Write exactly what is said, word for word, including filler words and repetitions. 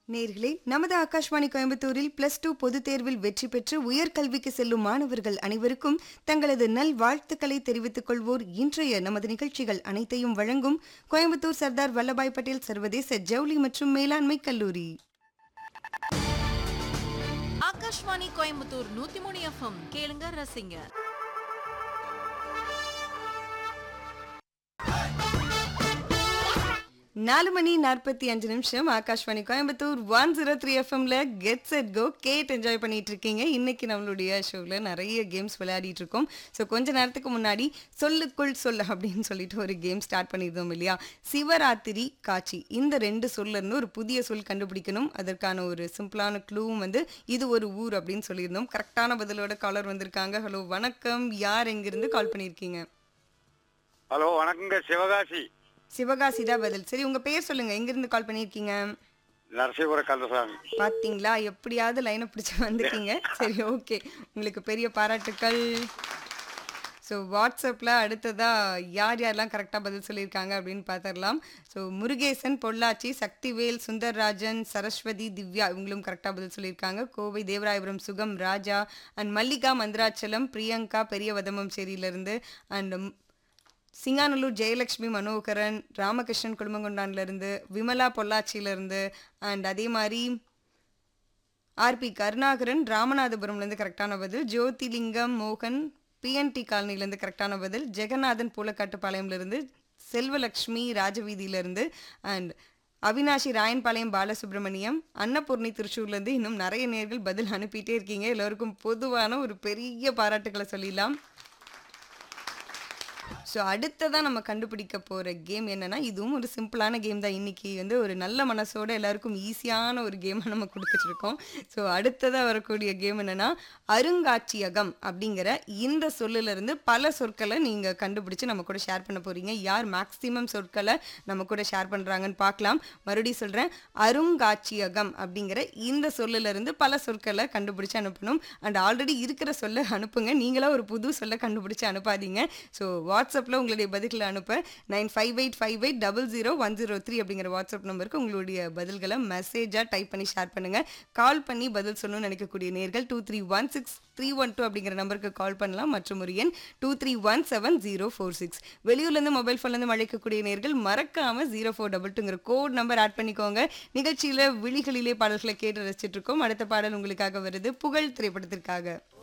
நேர்களே, நமது ஆகாஷ்வாணி கோயம்புத்தூரில் பிளஸ் டூ பொதுத் தேர்வில் வெற்றி பெற்று உயர்கல்விக்கு செல்லும் மாணவர்கள் அனைவருக்கும் தங்களது நல் வாழ்த்துக்களை தெரிவித்துக் கொள்வோர் இன்றைய நமது நிகழ்ச்சிகள் அனைத்தையும் வழங்கும் கோயம்புத்தூர் சர்தார் வல்லபாய் பட்டேல் சர்வதேச ஜவுளி மற்றும் மேலாண்மை கல்லூரி. ஆகாஷ்வாணி கோயம்புத்தூர் நூத்தி மூணு எஃப்எம் கேளுங்க ரசிங்க. நாலு மணி நாற்பத்தி அஞ்சு நிமிஷம் Akashvani Coimbatore one zero three எஃப்எம்ல get set go gate enjoy பண்ணிட்டு இருக்கீங்க. இன்னைக்கு நம்மளுடைய ஷோவில் நிறைய கேம்ஸ் விளையாடிட்டு இருக்கோம். ஸோ கொஞ்ச நேரத்துக்கு முன்னாடி சொல்லுக்குள் சொல்ல அப்படின்னு சொல்லிட்டு ஒரு கேம் ஸ்டார்ட் பண்ணியிருந்தோம் இல்லையா? சிவராத்திரி காட்சி, இந்த ரெண்டு சொல்ல இருந்து ஒரு புதிய சொல் கண்டுபிடிக்கணும். அதற்கான ஒரு சிம்பிளான க்ளூவும் வந்து இது ஒரு ஊர் அப்படின்னு சொல்லியிருந்தோம். கரெக்டான பதிலோட காலர் வந்திருக்காங்க. ஹலோ வணக்கம், யார் எங்கிருந்து கால் பண்ணியிருக்கீங்க? ஹலோ வணக்கங்க, சிவகாசி. சிவகாசி தான் பதில். சரி, உங்க பேர் சொல்லுங்க, எங்கிருந்து கால் பண்ணியிருக்கீங்க? நரசிபுர கந்தசாமி. பாத்தீங்களா, எப்படியாவது லைனை பிடிச்சி வந்துட்டீங்க. சரி, ஓகே, உங்களுக்கு பெரிய பாராட்டுக்கள். ஸோ வாட்ஸ்அப்பில் அடுத்ததாக யார் யாரெல்லாம் கரெக்டாக பதில் சொல்லியிருக்காங்க அப்படின்னு பார்த்துடலாம். ஸோ முருகேசன், பொள்ளாச்சி, சக்திவேல், சுந்தர்ராஜன், சரஸ்வதி, திவ்யா இவங்களும் கரெக்டாக பதில் சொல்லியிருக்காங்க. கோவை, தேவராயபுரம், சுகம், ராஜா and Mallika, Mandirachalam, Priyanka பெரியவதமம் சேரியிலேருந்து and Singanallur Jayalakshmi, Manoharan, Ramakrishnan குடும்பங்கொண்டான்லேருந்து, Vimala பொள்ளாச்சியிலேருந்து and அதே மாதிரி ஆர்பி கருணாகரன் ராமநாதபுரம்லேருந்து கரெக்டான பதில். ஜோதிலிங்கம், மோகன் பிஎன்டி காலனிலேருந்து கரெக்டான பதில். ஜெகநாதன் பூலக்காட்டுப்பாளையம்லேருந்து, செல்வலக்ஷ்மி ராஜவீதியிலேருந்து அண்ட் அவினாஷி ராயன்பாளையம் பாலசுப்ரமணியம், அன்னபூர்ணி திருச்சூர்லேருந்து இன்னும் நிறைய நேர்கள் பதில் அனுப்பிட்டே இருக்கீங்க. எல்லோருக்கும் பொதுவான ஒரு பெரிய பாராட்டுக்களை சொல்லிடலாம். ஸோ அடுத்ததான் நம்ம கண்டுபிடிக்க போகிற கேம் என்னென்னா, இதுவும் ஒரு சிம்பிளான கேம் தான். இன்றைக்கி வந்து ஒரு நல்ல மனசோட எல்லாருக்கும் ஈஸியான ஒரு கேமை நம்ம கொடுத்துட்ருக்கோம். ஸோ அடுத்ததாக வரக்கூடிய கேம் என்னென்னா, அருங்காட்சியகம் அப்படிங்கிற இந்த சொல்லிலிருந்து பல சொற்களை நீங்கள் கண்டுபிடிச்சி நம்ம கூட ஷேர் பண்ண போகிறீங்க. யார் மேக்ஸிமம் சொற்களை நம்ம கூட ஷேர் பண்ணுறாங்கன்னு பார்க்கலாம். மறுபடியும் சொல்கிறேன், அருங்காட்சியகம் அப்படிங்கிற இந்த சொல்லிலிருந்து பல சொற்களை கண்டுபிடிச்சி அனுப்பணும். அண்ட் ஆல்ரெடி இருக்கிற சொல்லை அனுப்புங்க, நீங்களாக ஒரு புது சொல்லை கண்டுபிடிச்சி அனுப்பாதீங்க. ஸோ வாட்ஸ்அப்பில் உங்களுடைய பதில்களை அனுப்ப nine five eight five eight double zero one zero three அப்படிங்கிற வாட்ஸ்அப் நம்பருக்கு உங்களுடைய பதில்களை மெசேஜாக டைப் பண்ணி ஷேர் பண்ணுங்கள். கால் பண்ணி பதில் சொல்லணும்னு நினைக்கக்கூடிய நேர்கள் two three one six three one two அப்படிங்கிற நம்பருக்கு கால் பண்ணலாம். மற்றும் ஒரு எண் two three one seven zero four six. வெளியூர்லேருந்து மொபைல் ஃபோன்லேருந்து அழைக்கக்கூடிய நேர்கள் மறக்காமல் zero four double டூங்கிற code number add பண்ணிக்கோங்க. நிகழ்ச்சியில் விழிகளிலே பாடல்களை கேட்டு ரசிச்சுட்டு இருக்கோம். அடுத்த பாடல் உங்களுக்காக வருது, புகழ் திரைப்படத்திற்காக.